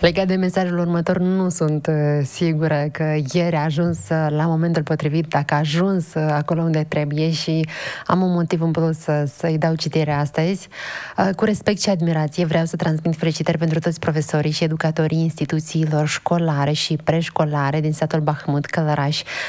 Legat de mesajul următor, nu sunt sigură că ieri a ajuns la momentul potrivit, dacă a ajuns acolo unde trebuie și am un motiv în plus să-i dau citire astăzi. Cu respect și admirație vreau să transmit felicitări pentru toți profesorii și educatorii instituțiilor școlare și preșcolare din satul Bahmut, Călăraș,